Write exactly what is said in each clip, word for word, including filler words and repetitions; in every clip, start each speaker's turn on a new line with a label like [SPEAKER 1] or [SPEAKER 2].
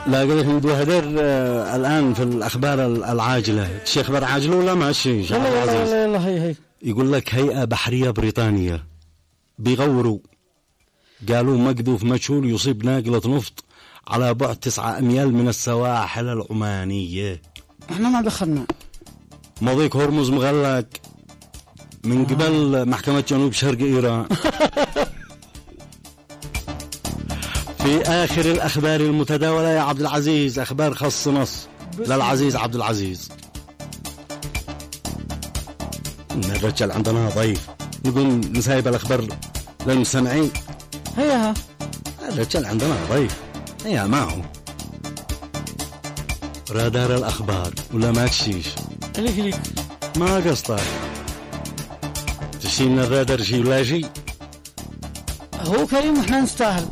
[SPEAKER 1] لا قلت مدوهدر آه الآن في الأخبار العاجلة. شيء أخبار عاجلة ولا ماشي؟
[SPEAKER 2] لا لا لا لا هي هي.
[SPEAKER 1] يقول لك هيئة بحرية بريطانية بيغوروا، قالوا مقذوف مجهول يصيب ناقلة نفط على بعد تسعة أميال من السواحل العمانية.
[SPEAKER 2] احنا ما دخلنا.
[SPEAKER 1] مضيق هرمز مغلق من قبل آه. محكمة جنوب شرق إيران. في آخر الأخبار المتداولة يا عبد العزيز أخبار خاص نص للعزيز عبد العزيز. الرجال عندنا ضيف يقول نسايب الأخبار للمستمعين.
[SPEAKER 2] هيا
[SPEAKER 1] الرجال عندنا ضيف هيا معه رادار الأخبار ولا ما تشيش؟
[SPEAKER 2] ليك ليك
[SPEAKER 1] ما قصدك تشيلنا الرادار شي ولا شي؟
[SPEAKER 2] هو كريم وإحنا نستاهل.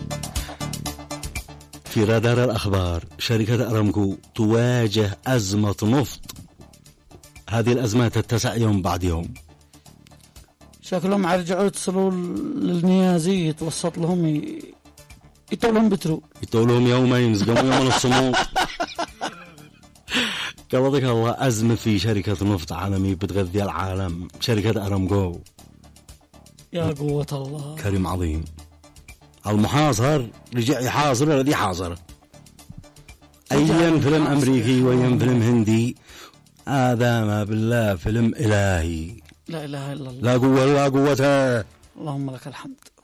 [SPEAKER 1] في رادار الأخبار شركة أرامكو تواجه أزمة نفط. هذه الأزمة تتسع يوم بعد يوم.
[SPEAKER 2] شكلهم عرجعوا يتصلوا للنيازي يتوسط لهم ي... يطولهم بترو
[SPEAKER 1] يطولهم يومين يزقموا يوم الصمود. قبضك الله أزمة في شركة نفط عالمي بتغذي العالم شركة أرامكو.
[SPEAKER 2] يا قوة الله
[SPEAKER 1] كريم عظيم. المحاصر رجع يحاصر الذي حاصر. أيا فيلم أمريكي وأيا فيلم هندي هذا ما بالله فيلم إلهي.
[SPEAKER 2] لا إله إلا الله.
[SPEAKER 1] لا قوة لا قوة.
[SPEAKER 2] اللهم لك الحمد.